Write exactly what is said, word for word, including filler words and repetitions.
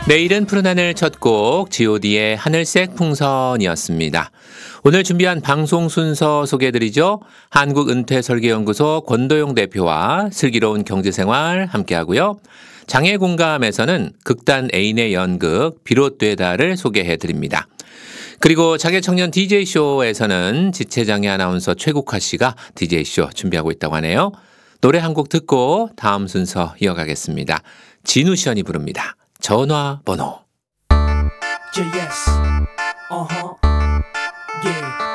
내일은 푸른 하늘 첫 곡 지오디의 하늘색 풍선이었습니다. 오늘 준비한 방송 순서 소개해드리죠. 한국은퇴설계연구소 권도용 대표와 슬기로운 경제생활 함께하고요. 장애공감에서는 극단 애인의 연극 비롯되다를 소개해드립니다. 그리고 자개청년 디제이쇼에서는 지체장애 아나운서 최국화 씨가 디제이쇼 준비하고 있다고 하네요. 노래 한 곡 듣고 다음 순서 이어가겠습니다. 진우션이 부릅니다. 전화번호. Yeah, yes. Uh-huh. Yeah.